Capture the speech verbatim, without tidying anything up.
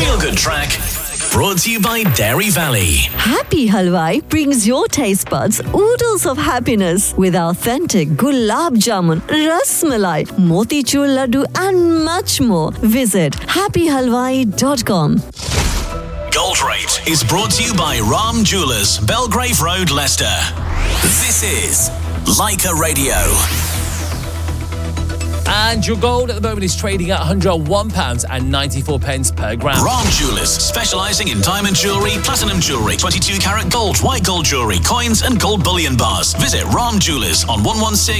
feel-good track brought to you by Dairy Valley. Happy Halwai brings your taste buds oodles of happiness with authentic gulab jamun, ras malai, motichur laddu and much more. Visit happy halwai dot com. Gold Rate is brought to you by Ram Jewellers, Belgrave Road, Leicester. This is Leica Radio. And your gold at the moment is trading at one hundred one pounds ninety-four per gram. Ram Jewellers, specialising in diamond jewellery, platinum jewellery, twenty-two carat gold, white gold jewellery, coins and gold bullion bars. Visit Ram Jewellers on one one six